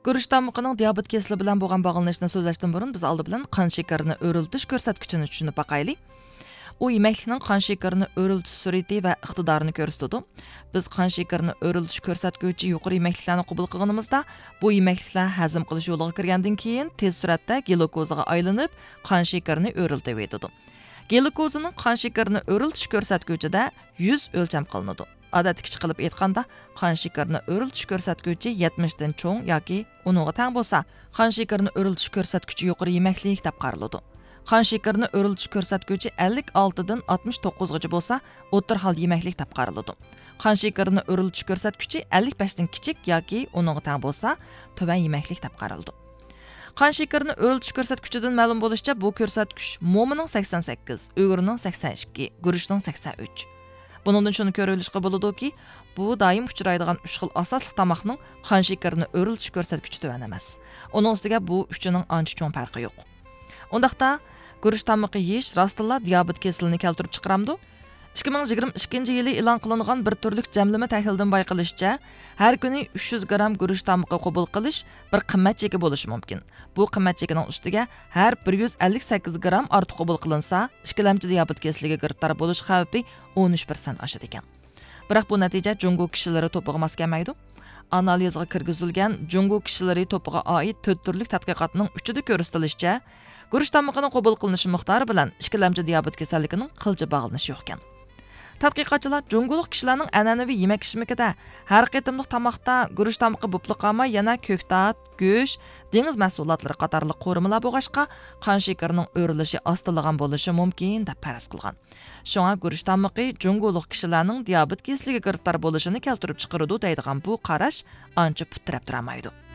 Guruch tamıqının diabet kesili bilan bo'lgan bog'lanishni so'zlashdan burun biz oldi bilan qon shakarini o'riltish ko'rsatkichini tushunib boqaylik. U yemeklikning qon shakarini o'riltish sur'ati va iqtidorini ko'rsatadi. Biz qon shakarini o'riltish ko'rsatkichi yuqori yemekliklarni qabul qilganimizda, bu yemekliklar hazm qilish yo'liga kirgandan keyin tez suratda glukozaga aylanib, qon shakarini o'riltib etadi. Glukozaning qon shakarini o'riltish ko'rsatkichida 100 o'lcham qilinadi. Odatga qilib aytganda, qon shakarini o'riltish ko'rsatkichi 70 dan cho'ng yoki uningga teng bo'lsa, qon shakarini o'riltish ko'rsatkichi yuqori yemeklik deb qaraladi. Qon shakarini o'riltish ko'rsatkichi 56 dan 69 gacha bo'lsa, o'tir hal yemeklik deb qaraladi. Qon shakarini o'riltish ko'rsatkichi 55 dan kichik yoki uningga teng bo'lsa, to'van yemeklik deb qaraladi. Qon shakarini o'riltish ko'rsatkichidan ma'lum bo'lishicha, bu ko'rsatkich mo'mining 88, uyg'urning 82, guruchning 83. Bundan shuni ko'rilishga bo'ladiki, bu doim uchraydigan 3 xil asosli tamoqning qon shakarini o'riltish ko'rsatkichi to'van emas. Uning ustiga bu uchining ancha cho'ng farqi yo'q. Undaqda guruch tamoqi yeyish rostilla diabet kasalini keltirib chiqaramdi. 2022 yili e'lon qilingan bir turlik jamlama tahlildan bayqilishicha, har kuni 300 gram guruch tamoqi qabul qilish bir qimmat cheki bo'lishi mumkin. Bu qimmat chekining ustiga har 158 gram ortiq qabul qilinsa, ikkilamchi diabet kasaliga giriftor bo'lish xavfi 13% oshadi ekan. Biroq bu natija Jungo kishilari to'piga mos kelmaydi. Analizga kirgizilgan Jungo kishilari to'piga oid 4 turlik tadqiqotning 3ida ko'rsatilishicha, guruch tamoqining qabul qilinishi miqdori bilan ikkilamchi diabet kasalligining qilcha bog'lanishi yo'q ekan. Tadqiqotchilar Junguluq kishilarning an'anaviy yemak ishimikida har qitimliq tamoqda guruch tamoqi bo'pli qolmay yana ko'ktat, go'sht, dengiz mahsulotlari qatorli qo'rimalar bo'lg'ashqa qon shakarining o'rilishi ostilgan bo'lishi mumkin deb faraz qilgan. Shunga guruch tamoqi Junguluq kishilarning diabet kasaliga giriftor bo'lishini keltirib chiqaradi deydigan bu qarash ancha putrab turmaydi.